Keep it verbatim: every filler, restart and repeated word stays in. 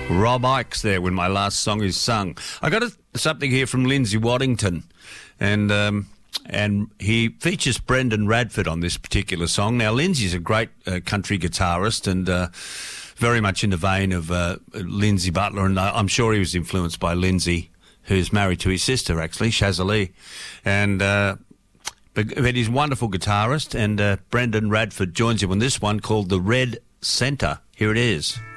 Rob Ickes there when my last song is sung. I got a, something here from Lindsay Waddington, and um, and he features Brendan Radford on this particular song. Now, Lindsay's a great uh, country guitarist and uh, very much in the vein of uh, Lindsay Butler, and I'm sure he was influenced by Lindsay, who's married to his sister, actually, Shazali. And uh, but, but he's a wonderful guitarist, and uh, Brendan Radford joins him on this one called The Red Centre. Here it is.